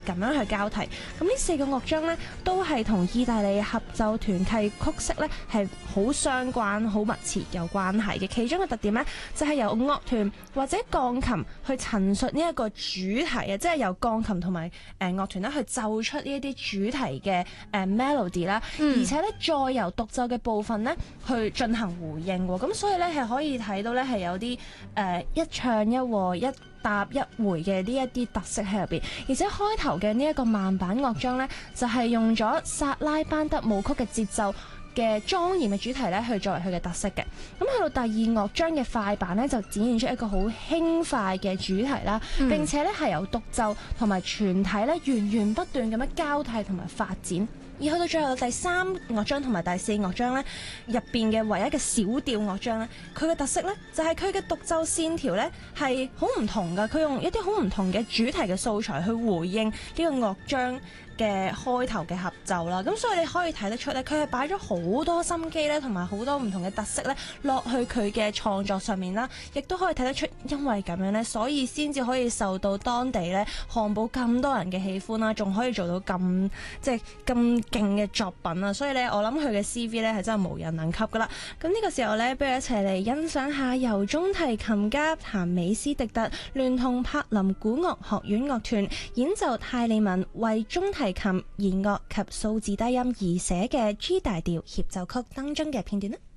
咁樣去交替。咁呢4個樂章咧，都係同意大利合奏團契曲式咧係好相關、好密切有關係嘅。其中嘅特點咧，就係由樂團或者鋼琴去陳述呢一個主題啊，即係由鋼琴同埋樂團咧去奏出呢一啲主題嘅melody 啦，而且咧再由獨奏嘅部分咧去進行回應喎。咁所以咧係可以睇到咧係有啲一唱一和一搭一回嘅呢一啲特色喺入邊，而且開頭嘅呢一個慢板樂章呢，就係用咗薩拉班德舞曲嘅節奏嘅莊嚴嘅主題咧，去作為佢嘅特色嘅。咁去到第2樂章嘅快板呢，就展現出一個好輕快嘅主題啦，並且咧係由獨奏同埋全體咧源源不斷咁樣交替同埋發展。而去到最後第3樂章同埋第4樂章咧，入邊嘅唯一嘅小調樂章咧，佢嘅特色咧就係佢嘅獨奏線條咧係好唔同㗎，佢用一啲好唔同嘅主題嘅素材去回應呢個樂章嘅開頭嘅合奏啦。咁所以你可以睇得出咧，佢係擺咗好多心機咧，同埋好多唔同嘅特色咧落去佢嘅創作上面啦。亦都可以睇得出，因為咁樣咧，所以先至可以受到當地咧漢堡咁多人嘅喜歡啦，仲可以做到咁即係咁勁嘅作品啊！所以咧，我諗佢嘅 CV 咧係真係無人能及噶啦。咁呢個時候咧，不如一齊嚟欣賞下由中提琴家譚美斯迪特聯同柏林古樂學院樂團演奏泰利文為中提琴弦樂及數字低音而寫嘅 G 大調協奏曲當中嘅片段啦。